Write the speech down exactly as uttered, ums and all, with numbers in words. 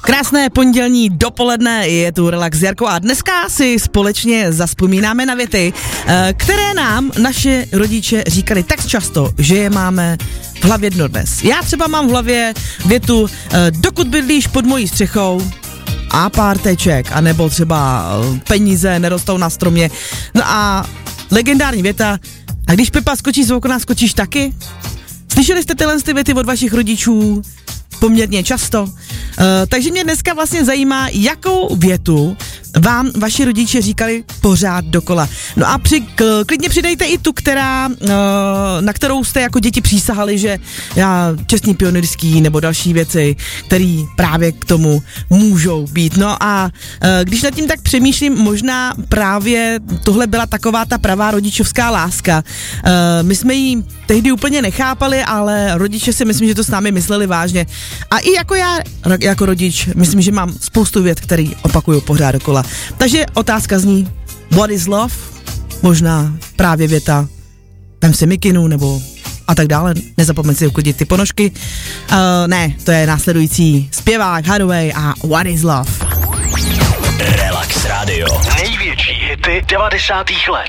Krásné pondělní dopoledne, je tu Relax s Jarkou a dneska si společně zavzpomínáme na věty, které nám naše rodiče říkali tak často, že je máme v hlavě dodnes. Já třeba mám v hlavě větu, dokud bydlíš pod mojí střechou, a pár teček, anebo třeba peníze nerostou na stromě. No a legendární věta, a když Pepa skočí z okna, skočíš taky? Slyšeli jste tyhle ty věty od vašich rodičů poměrně často? Uh, takže mě dneska vlastně zajímá, jakou větu vám vaši rodiče říkali pořád dokola. No a při, k, klidně přidejte i tu, která, uh, na kterou jste jako děti přísahali, že já čestný pionýrský nebo další věci, které právě k tomu můžou být. No a uh, když nad tím tak přemýšlím, možná právě tohle byla taková ta pravá rodičovská láska. Uh, my jsme ji tehdy úplně nechápali, ale rodiče si myslím, že to s námi mysleli vážně. A i jako já, jako rodič, myslím, že mám spoustu vět, který opakuju pořád dokola. Takže otázka zní, what is love? Možná právě věta, vem si mikinu, nebo a tak dále. Nezapomeň si uklidit ty ponožky. Uh, ne, to je následující zpěvák Hathaway a What is love? Relax Radio. Největší hity devadesátých let.